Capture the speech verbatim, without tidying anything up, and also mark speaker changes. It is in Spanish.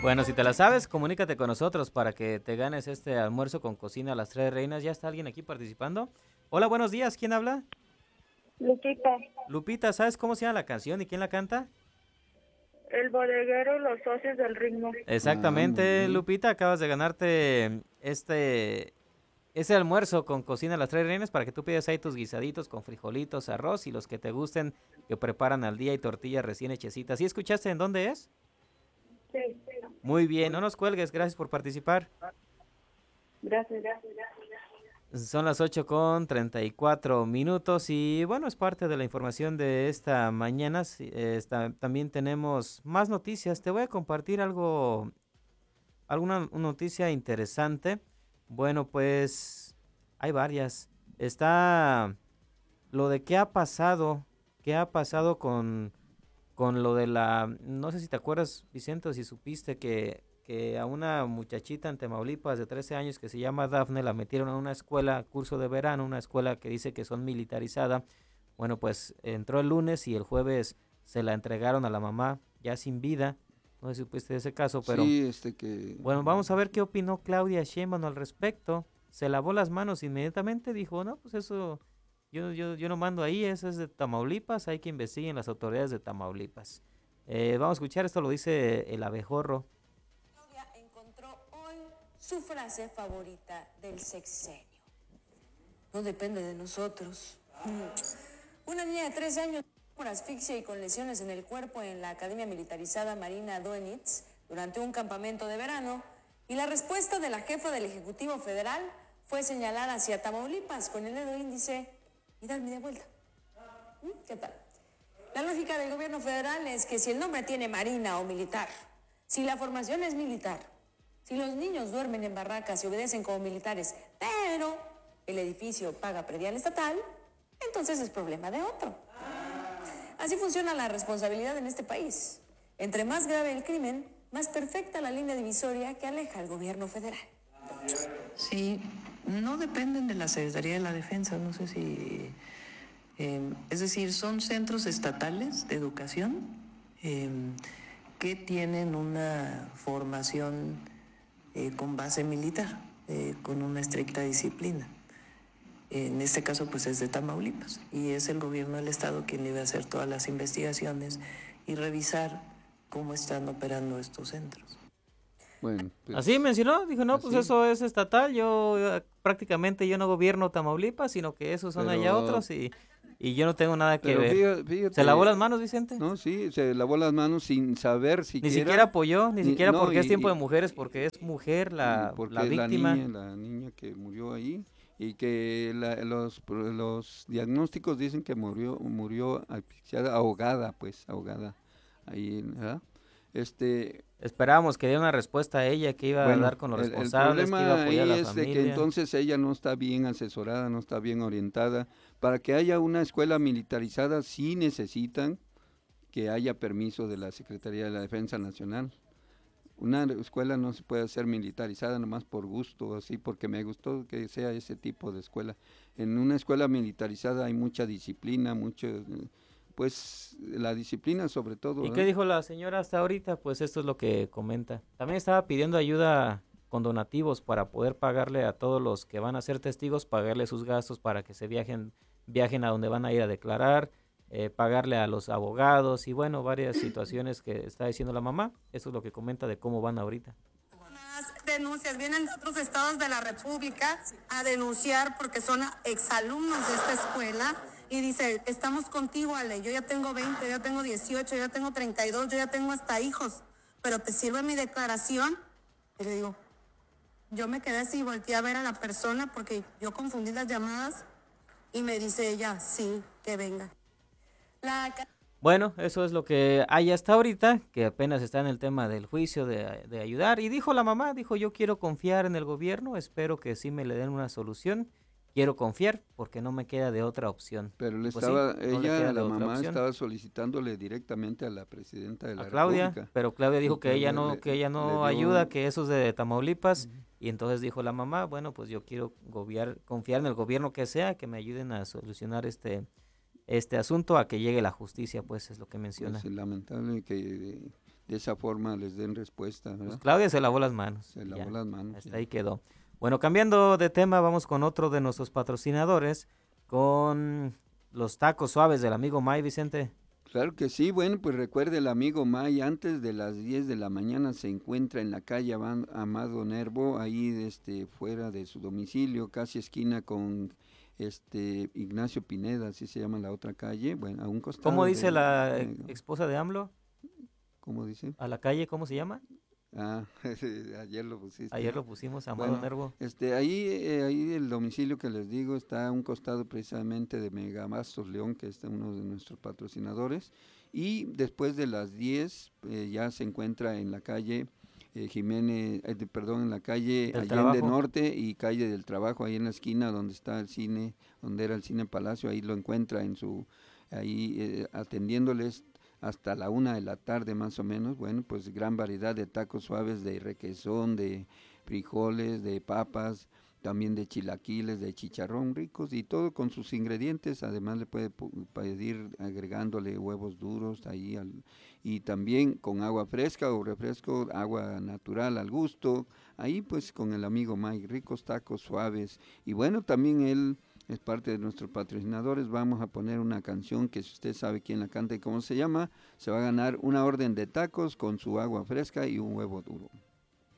Speaker 1: Bueno, si te la sabes, comunícate con nosotros para que te ganes este almuerzo con cocina a las tres reinas. ¿Ya está alguien aquí participando? Hola, buenos días. ¿Quién habla?
Speaker 2: Lupita,
Speaker 1: Lupita, ¿sabes cómo se llama la canción y quién la canta?
Speaker 2: el bodeguero y los socios del ritmo.
Speaker 3: Ah, muy
Speaker 1: Exactamente,
Speaker 3: bien.
Speaker 1: Lupita, acabas de ganarte este, este almuerzo con cocina a las tres reinas para que tú pidas ahí tus guisaditos con frijolitos, arroz y los que te gusten que preparan al día y tortillas recién hechecitas. ¿Sí escuchaste en dónde es?
Speaker 2: Sí,
Speaker 1: Muy bien, no nos cuelgues, gracias por participar.
Speaker 2: gracias.
Speaker 1: Son las ocho con treinta y cuatro minutos y bueno, es parte de la información de esta mañana. Sí, eh, está- también tenemos más noticias. Te voy a compartir algo, alguna noticia interesante. Bueno, pues hay varias. Está lo de qué ha pasado, qué ha pasado con con lo de la, no sé si te acuerdas, Vicente, o si supiste que, que a una muchachita en Tamaulipas de trece años que se llama Dafne la metieron a una escuela, curso de verano, una escuela que dice que son militarizada. Bueno, pues entró el lunes y el jueves se la entregaron a la mamá ya sin vida. No sé si supiste de ese caso, pero
Speaker 3: Sí, este que...
Speaker 1: bueno, vamos a ver qué opinó Claudia Sheinbaum al respecto. Se lavó las manos inmediatamente, dijo, no, pues eso, yo, yo, yo no mando ahí, eso es de Tamaulipas, hay que investiguen las autoridades de Tamaulipas. Eh, vamos a escuchar, esto lo dice el abejorro.
Speaker 4: Claudia encontró hoy su frase favorita del sexenio. No depende de nosotros. Mm. Una niña de trece años por asfixia y con lesiones en el cuerpo en la Academia Militarizada Marina Doenitz durante un campamento de verano, y la respuesta de la jefa del Ejecutivo Federal fue señalar hacia Tamaulipas con el dedo índice y darme de vuelta. ¿Mm? ¿Qué tal? La lógica del gobierno federal es que si el nombre tiene marina o militar, si la formación es militar, si los niños duermen en barracas y obedecen como militares, pero el edificio paga predial estatal, entonces es problema de otro. Así funciona la responsabilidad en este país. Entre más grave el crimen, más perfecta la línea divisoria que aleja al gobierno federal.
Speaker 5: Sí, no dependen de la Secretaría de la Defensa, no sé si... Eh, es decir, son centros estatales de educación eh, que tienen una formación eh, con base militar, eh, con una estricta disciplina. En este caso, pues es de Tamaulipas y es el gobierno del estado quien debe hacer todas las investigaciones y revisar cómo están operando estos centros.
Speaker 3: Bueno, pues...
Speaker 1: Así mencionó, dijo, no, pues
Speaker 3: así.
Speaker 1: eso es estatal, yo eh, prácticamente yo no gobierno Tamaulipas, sino que esos son allá
Speaker 3: Pero,
Speaker 1: otros y, y yo no tengo nada que
Speaker 3: pero
Speaker 1: ver.
Speaker 3: fíjate, fíjate,
Speaker 1: ¿Se lavó las manos, Vicente?
Speaker 3: no, sí, se lavó las manos sin saber
Speaker 1: Ni
Speaker 3: siquiera...
Speaker 1: siquiera apoyó, ni
Speaker 3: ni-
Speaker 1: siquiera
Speaker 3: no,
Speaker 1: porque
Speaker 3: y,
Speaker 1: es tiempo de
Speaker 3: y-
Speaker 1: mujeres, porque es mujer
Speaker 3: y
Speaker 1: la,
Speaker 3: porque
Speaker 1: la
Speaker 3: es la
Speaker 1: víctima.
Speaker 3: niña, la niña que murió ahí, y que la- los, los diagnósticos dicen que murió, murió asfixiada, ahogada, pues, ahogada, ahí, ¿verdad? Este,
Speaker 1: Esperábamos que diera una respuesta a ella, que iba a
Speaker 3: bueno,
Speaker 1: dar con los
Speaker 3: el, el
Speaker 1: responsables, que iba a
Speaker 3: problema
Speaker 1: apoyar a
Speaker 3: ahí
Speaker 1: la
Speaker 3: es de que
Speaker 1: familia.
Speaker 3: entonces ella no está bien asesorada, no está bien orientada. Para que haya una escuela militarizada sí necesitan que haya permiso de la Secretaría de la Defensa Nacional. Una escuela no se puede hacer militarizada nomás por gusto, así porque me gustó que sea ese tipo de escuela. En una escuela militarizada hay mucha disciplina, mucho, eh, pues la disciplina sobre todo,
Speaker 1: ¿Y qué
Speaker 3: ¿verdad?
Speaker 1: dijo la señora hasta ahorita? Pues esto es lo que comenta. También estaba pidiendo ayuda con donativos para poder pagarle a todos los que van a ser testigos, pagarle sus gastos para que se viajen, viajen a donde van a ir a declarar, eh, pagarle a los abogados y bueno, varias situaciones que está diciendo la mamá. Eso es lo que comenta de cómo van ahorita.
Speaker 6: Más denuncias vienen de otros estados de la República a denunciar porque son exalumnos de esta escuela y dice, estamos contigo, Ale, yo ya tengo veinte, yo ya tengo dieciocho, yo ya tengo treinta y dos, yo ya tengo hasta hijos, pero ¿te sirve mi declaración? Y le digo, yo me quedé así y volteé a ver a la persona porque yo confundí las llamadas y me dice ella, sí, que venga. La...
Speaker 1: Bueno, eso es lo que hay hasta ahorita, que apenas está en el tema del juicio de, de ayudar. Y dijo la mamá, dijo, yo quiero confiar en el gobierno, espero que sí me le den una solución. Quiero confiar porque no me queda de otra opción.
Speaker 3: Pero le
Speaker 1: Pues sí,
Speaker 3: estaba,
Speaker 1: no le
Speaker 3: ella,
Speaker 1: queda de
Speaker 3: la
Speaker 1: otra
Speaker 3: mamá
Speaker 1: opción.
Speaker 3: estaba solicitándole directamente a la presidenta de
Speaker 1: A
Speaker 3: la
Speaker 1: Claudia,
Speaker 3: República.
Speaker 1: pero Claudia dijo
Speaker 3: Y
Speaker 1: que ella
Speaker 3: Claudia
Speaker 1: no,
Speaker 3: le-
Speaker 1: que ella
Speaker 3: le
Speaker 1: no
Speaker 3: dio-
Speaker 1: ayuda, que eso es de Tamaulipas. Y entonces dijo la mamá, bueno, pues yo quiero gobiar, confiar en el gobierno que sea, que me ayuden a solucionar este, este asunto, a que llegue la justicia, pues es lo que menciona.
Speaker 3: Pues es lamentable que de esa forma les den respuesta, ¿verdad?
Speaker 1: Pues Claudia se lavó las manos.
Speaker 3: Se lavó
Speaker 1: ya,
Speaker 3: las manos.
Speaker 1: hasta
Speaker 3: ya.
Speaker 1: ahí quedó. Bueno, cambiando de tema, vamos con otro de nuestros patrocinadores, con los tacos suaves del amigo May, Vicente.
Speaker 3: Claro que sí, bueno, pues recuerde el amigo May, antes de las diez de la mañana se encuentra en la calle Aban- Amado Nervo, ahí este, fuera de su domicilio, casi esquina con este Ignacio Pineda, así se llama la otra calle, bueno, a un costado.
Speaker 1: ¿Cómo dice
Speaker 3: de-
Speaker 1: la
Speaker 3: de-
Speaker 1: esposa de AMLO?
Speaker 3: ¿Cómo dice?
Speaker 1: ¿A la calle cómo se llama?
Speaker 3: Ah, ayer lo pusiste.
Speaker 1: Ayer lo pusimos, Amado
Speaker 3: Bueno,
Speaker 1: Nervo.
Speaker 3: Este, ahí, eh, ahí el domicilio que les digo está a un costado precisamente de Megabastos León, que es uno de nuestros patrocinadores, y después de las diez eh, ya se encuentra en la calle eh, Jiménez, eh, de- perdón, en la calle
Speaker 1: Del
Speaker 3: Allende
Speaker 1: Trabajo.
Speaker 3: Norte y calle del Trabajo, ahí en la esquina donde está el cine, donde era el Cine Palacio, ahí lo encuentra en su, ahí eh, atendiéndoles hasta la una de la tarde más o menos. Bueno, pues gran variedad de tacos suaves, de requesón, de frijoles, de papas, también de chilaquiles, de chicharrón ricos y todo con sus ingredientes. Además le puede pu- pedir agregándole huevos duros ahí al- y también con agua fresca o refresco, agua natural al gusto. Ahí pues con el amigo Mike, ricos tacos suaves. Y bueno, también él es parte de nuestros patrocinadores. Vamos a poner una canción que si usted sabe quién la canta y cómo se llama, se va a ganar una orden de tacos con su agua fresca y un huevo duro.